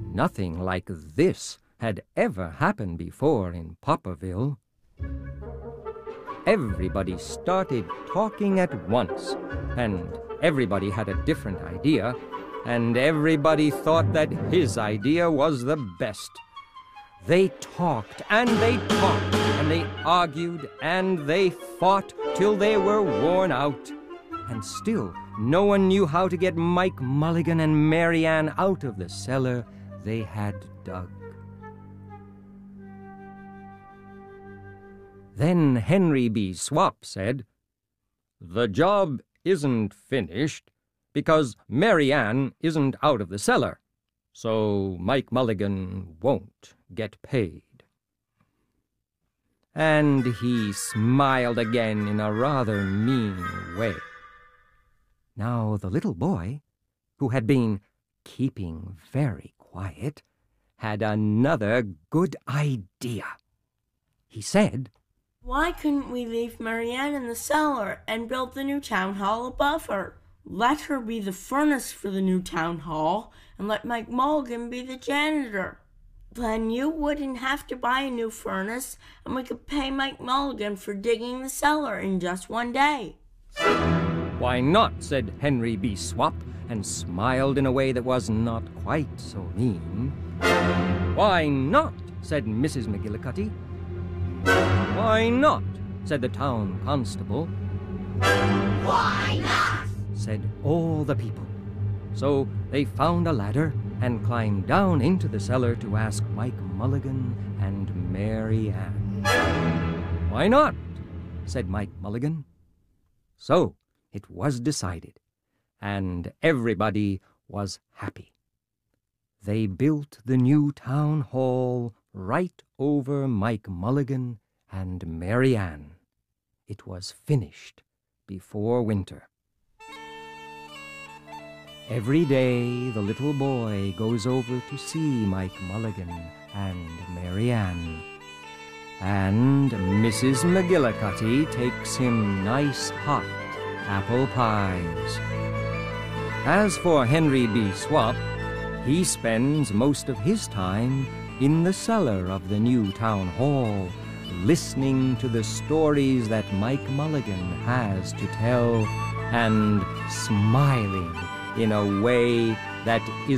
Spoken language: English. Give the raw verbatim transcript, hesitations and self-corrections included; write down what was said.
Nothing like this had ever happened before in Popperville. Everybody started talking at once, and everybody had a different idea, and everybody thought that his idea was the best. They talked, and they talked, and they argued, and they fought till they were worn out. And still, no one knew how to get Mike Mulligan and Mary Ann out of the cellar they had dug. Then Henry B. Swap said, "The job isn't finished because Mary Ann isn't out of the cellar, so Mike Mulligan won't get paid." And he smiled again in a rather mean way. Now the little boy, who had been keeping very quiet, had another good idea. He said, "Why couldn't we leave Mary Ann in the cellar and build the new town hall above her? Let her be the furnace for the new town hall, and let Mike Mulligan be the janitor. Then you wouldn't have to buy a new furnace, and we could pay Mike Mulligan for digging the cellar in just one day." "Why not?" said Henry B. Swap, and smiled in a way that was not quite so mean. "Why not?" said Missus McGillicuddy. "Why not?" said the town constable. "Why not?" said all the people. So they found a ladder and climbed down into the cellar to ask Mike Mulligan and Mary Ann. "Why not?" said Mike Mulligan. So it was decided, and everybody was happy. They built the new town hall right over Mike Mulligan and Mary Ann. It was finished before winter. Every day the little boy goes over to see Mike Mulligan and Mary Ann, and Missus McGillicuddy takes him nice hot apple pies. As for Henry B. Swap, he spends most of his time in the cellar of the new town hall, listening to the stories that Mike Mulligan has to tell, and smiling in a way that is